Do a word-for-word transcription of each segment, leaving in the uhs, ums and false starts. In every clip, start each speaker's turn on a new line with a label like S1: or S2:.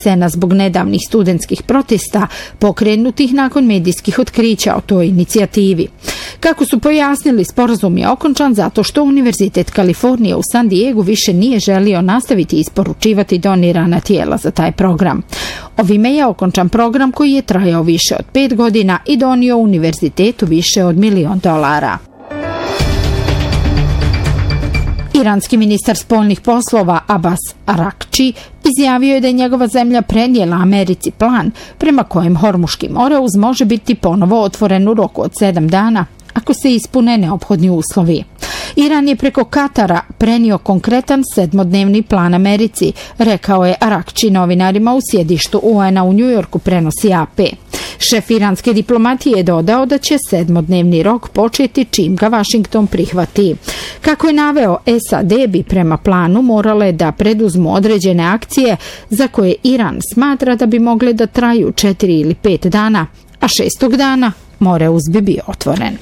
S1: Scena zbog nedavnih studentskih protesta pokrenutih nakon medijskih otkrića o toj inicijativi. Kako su pojasnili, sporazum je okončan zato što Univerzitet Kalifornije u San Diegu više nije želio nastaviti isporučivati donirana tijela za taj program. Ovime je okončan program koji je trajao više od pet godina i donio univerzitetu više od milion dolara. Iranski ministar spoljnih poslova Abbas Arakči izjavio je da je njegova zemlja prenijela Americi plan prema kojem Hormuški moreuz može biti ponovo otvoren u roku od sedam dana ako se ispune neophodni uslovi. Iran je preko Katara prenio konkretan sedmodnevni plan Americi, rekao je Arakči novinarima u sjedištu U N-a u Njujorku, prenosi A P. Šef iranske diplomatije je dodao da će sedmodnevni rok početi čim ga Washington prihvati. Kako je naveo, S A D bi prema planu morale da preduzmu određene akcije za koje Iran smatra da bi mogle da traju četiri ili pet dana, a šestog dana moreuz bi bio otvoren.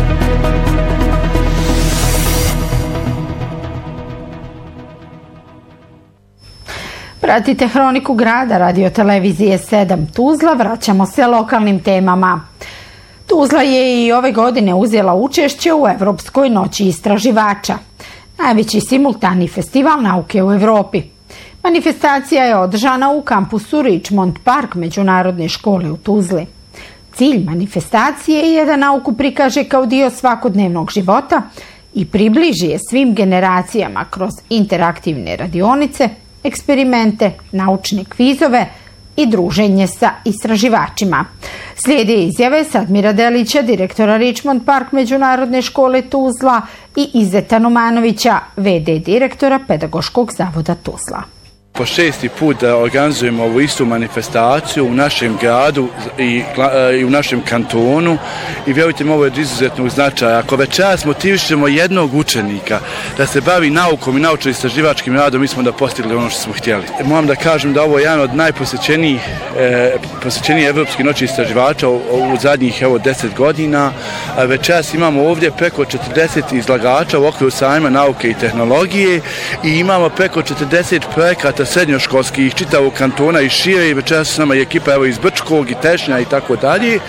S1: Pratite Hroniku grada radio televizije sedam Tuzla, vraćamo se lokalnim temama. Tuzla je i ove godine uzela učešće u Evropskoj noći istraživača, najveći simultani festival nauke u Evropi. Manifestacija je održana u kampusu Richmond Park Međunarodne škole u Tuzli. Cilj manifestacije je da nauku prikaže kao dio svakodnevnog života i približi je svim generacijama kroz interaktivne radionice, eksperimente, naučne kvizove i druženje sa istraživačima. Slijede izjave Sadmira Delića, direktora Richmond Park Međunarodne škole Tuzla, i Izeta Numanovića, V D direktora Pedagoškog zavoda Tuzla.
S2: Po šesti put da organizujemo ovu istu manifestaciju u našem gradu i, i u našem kantonu i vjerujte mi, ovo je od izuzetnog značaja. Ako večeras motivišemo jednog učenika da se bavi naukom i naučno-istraživačkim radom, mi smo da postigli ono što smo htjeli. Moram da kažem da ovo je jedan od najposjećenijih e, posjećenijih evropskih noći istraživača u, u zadnjih evo deset godina. A večeras imamo ovdje preko četrdeset izlagača u okviru sajma nauke i tehnologije i imamo preko četrdeset projekata srednjoškolskih čitavog kantona i šire, i večeras s nama je ekipa evo iz Brčkog i Tešnja i tako dalje.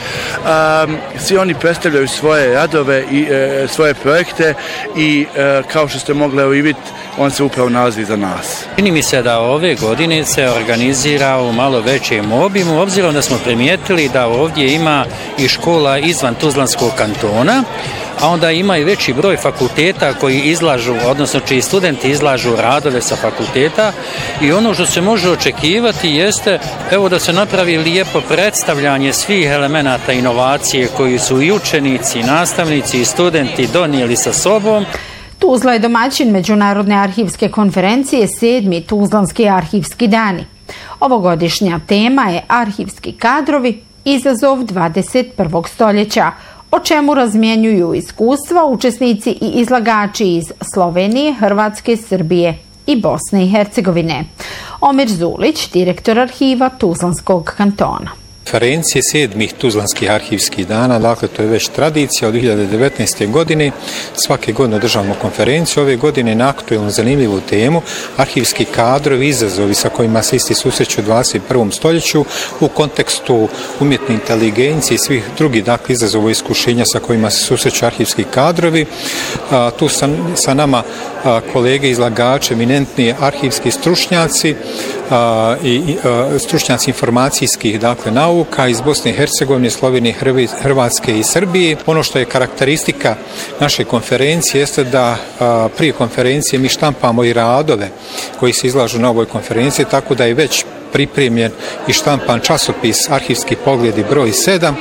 S2: Svi oni predstavljaju svoje radove i e, svoje projekte i e, kao što ste mogli evo i vidjeti, on se upravo nalazi za nas.
S3: Čini mi se da ove godine se organizira u malo većem obimu, obzirom da smo primijetili da ovdje ima i škola izvan Tuzlanskog kantona, a onda ima i veći broj fakulteta koji izlažu, odnosno čiji studenti izlažu radove sa fakulteta, i ono što se može očekivati jeste evo da se napravi lijepo predstavljanje svih elemenata inovacije koji su i učenici, i nastavnici i studenti donijeli sa sobom.
S1: Tuzla je domaćin Međunarodne arhivske konferencije sedmi Tuzlanski arhivski dani. Ovogodišnja tema je arhivski kadrovi, izazov dvadeset prvog stoljeća, o čemu razmjenjuju iskustva učesnici i izlagači iz Slovenije, Hrvatske, Srbije i Bosne i Hercegovine. Omer Zulić, direktor arhiva Tuzlanskog kantona.
S4: Konferencije sedmih Tuzlanskih arhivskih dana, dakle to je već tradicija od dvije hiljade devetnaeste. godine. Svake godine održavamo konferenciju. Ove godine na aktuelnu zanimljivu temu arhivski kadrovi, izazovi sa kojima se isti susreću u dvadeset prvom stoljeću u kontekstu umjetne inteligencije i svih drugih dakle izazova i iskušenja sa kojima se susreću arhivski kadrovi. A, tu sa, sa nama a, kolege izlagači, eminentni arhivski stručnjaci a, i a, stručnjaci informacijskih dakle nauka iz Bosne i Hercegovine, Slovenije, Hrvatske i Srbije. Ono što je karakteristika naše konferencije jeste da a, prije konferencije mi štampamo i radove koji se izlažu na ovoj konferenciji, tako da je već pripremljen i štampan časopis Arhivski pogledi broj sedam,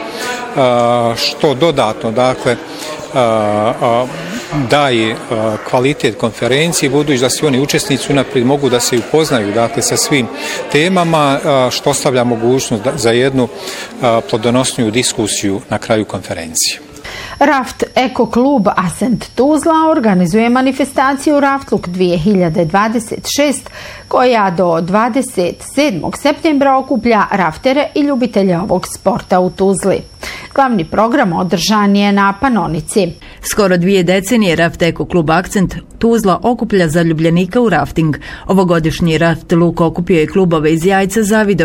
S4: a, što dodatno dakle a, a, daje a, kvalitet konferencije, budući da svi oni učesnici unaprijed mogu da se upoznaju dakle sa svim temama, a, što ostavlja mogućnost da, za jednu a, plodonosniju diskusiju na kraju konferencije.
S1: Raft Eko klub Ascent Tuzla organizuje manifestaciju Raftluk dvije hiljade dvadeset šest koja do dvadeset sedmog septembra okuplja raftere i ljubitelje ovog sporta u Tuzli. Glavni program održan je na Panonici.
S5: Skoro dvije decenije Raft Eko klub Akcent Tuzla okuplja zaljubljenika u rafting. Ovogodišnji Raftluk okupio je klubove iz Jajca, Zavidova,